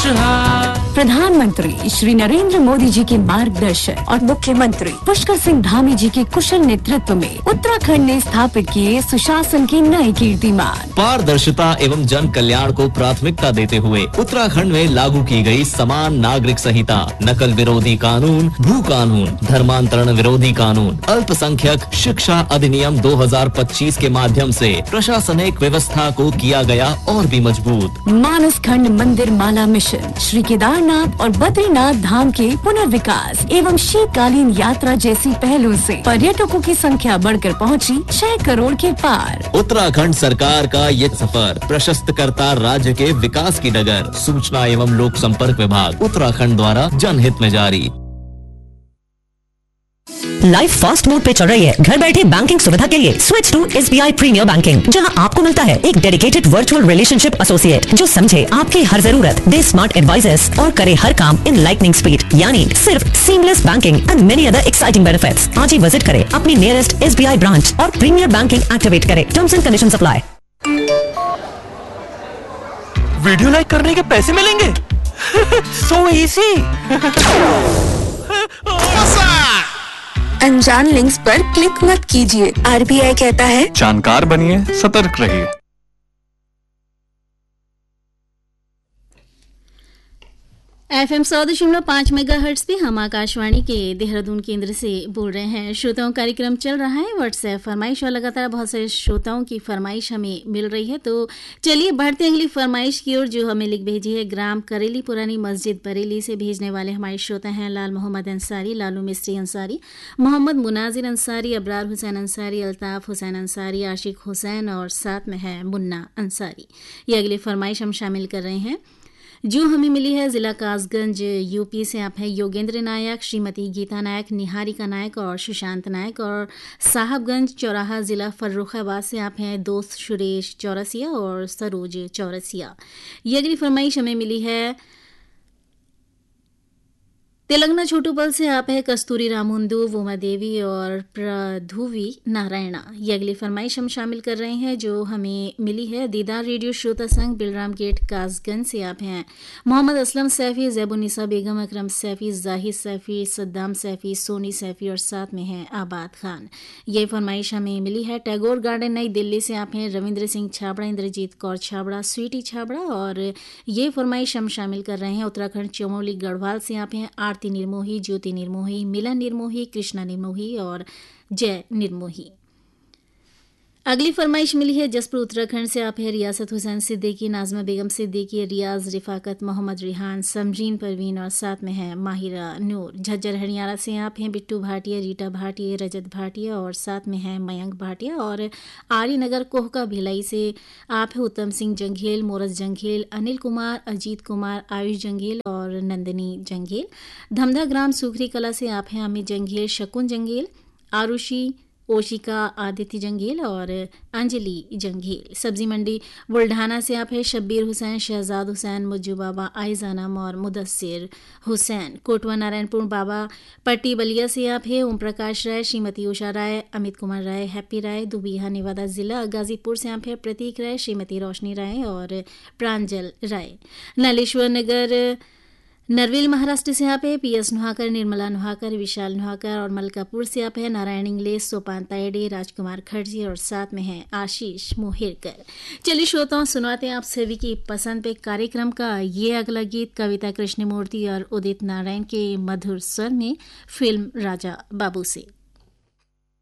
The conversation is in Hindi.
खुशहाल। प्रधानमंत्री श्री नरेंद्र मोदी जी के मार्गदर्शन और मुख्यमंत्री पुष्कर सिंह धामी जी के कुशल नेतृत्व में उत्तराखंड ने स्थापित किए सुशासन के नए कीर्तिमान। पारदर्शिता एवं जन कल्याण को प्राथमिकता देते हुए उत्तराखंड में लागू की गई समान नागरिक संहिता, नकल विरोधी कानून, भू कानून, धर्मांतरण विरोधी कानून, अल्पसंख्यक शिक्षा अधिनियम 2025 के माध्यम से प्रशासनिक व्यवस्था को किया गया और भी मजबूत। मानस खंड मंदिर माला मिशन, श्री केदारनाथ और बद्रीनाथ धाम के पुनर्विकास एवं शीतकालीन यात्रा जैसी पहलों से पर्यटकों की संख्या बढ़कर पहुंची 6 करोड़ के पार। उत्तराखंड सरकार का ये सफर प्रशस्त करता राज्य के विकास की डगर। सूचना एवं लोक संपर्क विभाग उत्तराखंड द्वारा जनहित में जारी। लाइफ फास्ट मोड पे चल रही है। घर बैठे बैंकिंग सुविधा के लिए switch to SBI premiere banking, जहां आपको मिलता है एक डेडिकेटेड वर्चुअल रिलेशनशिप एसोसिएट जो समझे आपकी हर जरूरत, दे स्मार्ट एडवाइजेस और करे हर काम इन लाइटनिंग स्पीड, यानी सिर्फ seamless banking and many other exciting benefits. आज ही विजिट करें अपनी नियरेस्ट SBI ब्रांच और प्रीमियर बैंकिंग एक्टिवेट करें। Terms and conditions apply. Video like करने के पैसे मिलेंगे। So easy. अनजान लिंक्स पर क्लिक मत कीजिए। RBI कहता है जानकार बनिए, सतर्क रहिए। FM 100.5 मेगाहर्ट्ज पे हम आकाशवाणी के देहरादून केंद्र से बोल रहे हैं। श्रोताओं कार्यक्रम चल रहा है व्हाट्सएप फरमाइश और लगातार बहुत से श्रोताओं की फरमाइश हमें मिल रही है। तो चलिए बढ़ते अगली फरमाइश की ओर, जो हमें लिख भेजी है ग्राम करेली पुरानी मस्जिद बरेली से। भेजने वाले हमारे श्रोता हैं लाल मोहम्मद अंसारी, लालू मिस्त्री अंसारी, मोहम्मद मुनाजिर अंसारी, अबरार हुसैन अंसारी, अल्ताफ हुसैन अंसारी, आशिक हुसैन और साथ में है मुन्ना अंसारी। ये अगली फरमाइश हम शामिल कर रहे हैं जो हमें मिली है जिला कासगंज यूपी से। आप हैं योगेंद्र नायक, श्रीमती गीता नायक, निहारिका नायक और सुशांत नायक। और साहबगंज चौराहा जिला फर्रुखाबाद से आप हैं दोस्त सुरेश चौरसिया और सरोज चौरसिया। ये अगली फरमाइश हमें मिली है तेलंगाना छोटूपल से। आप है कस्तूरी रामुंदू, वोमा देवी और प्रधुवी नारायणा। ये अगली फरमाइश हम शामिल कर रहे हैं जो हमें मिली है दीदार रेडियो श्रोता संघ बिलराम गेट कासगंज से। आप हैं मोहम्मद असलम सैफी, ज़ैबुन्निसा बेगम, अकरम सैफी, जाहिद सैफी, सद्दाम सैफी, सोनी सैफी और साथ में है आबाद खान। ये फरमाइश हमें मिली है टैगोर गार्डन नई दिल्ली से। आप हैं रविंद्र सिंह छाबड़ा, इंद्रजीत कौर छाबड़ा, स्वीटी छाबड़ा। और ये फरमाइश हम शामिल कर रहे हैं उत्तराखंड चमोली गढ़वाल से। आप हैं आरती निर्मोही, ज्योति निर्मोही, मिलन निर्मोही, कृष्णा निर्मोही और जय निर्मोही। अगली फरमाइश मिली है जसपुर उत्तराखंड से। आप है रियासत हुसैन सिद्दीकी, नाजमा बेगम सिद्दीकी, रियाज रिफाकत, मोहम्मद रिहान, समरीन परवीन और साथ में है माहिरा नूर। झज्जर हरियाणा से आप हैं बिट्टू भाटिया, रीटा भाटिया, रजत भाटिया और साथ में है मयंक भाटिया। और आर्यनगर कोहका भिलाई से आप है उत्तम सिंह जंघेल, मोरस जंघेल, अनिल कुमार, अजीत कुमार, आयुष जंघेल और नंदिनी जंघेल। धमधा ग्राम सूखरी कला से आप हैं अमित जंघेल, शकुन जंघेल, आरुषि, ओशिका, आदित्य जंगेल और अंजलि जंगेल। सब्जी मंडी बुल्ढाना से आप है शब्बीर हुसैन, शहजाद हुसैन, मुज्जू बाबा, आइजानम और मुदस्सिर हुसैन। कोटवा नारायणपुर बाबा पट्टी बलिया से आप है ओम प्रकाश राय, श्रीमती उषा राय, अमित कुमार राय, हैप्पी राय। दुबिया नेवादा जिला गाजीपुर से आप है प्रतीक राय, श्रीमती रोशनी राय और प्रांजल राय। नालेश्वर नगर नरवेल महाराष्ट्र से आप है PS नुहाकर, निर्मला नुहाकर, विशाल नुहाकर। और मलकापुर से आप है नारायण इंग्लेस, सोपान तायडे, राजकुमार खड़जी और साथ में है आशीष मोहिरकर। चलिए श्रोताओं सुनाते हैं आप सभी की पसंद पे कार्यक्रम का ये अगला गीत कविता कृष्णमूर्ति और उदित नारायण के मधुर स्वर में फिल्म राजा बाबू से।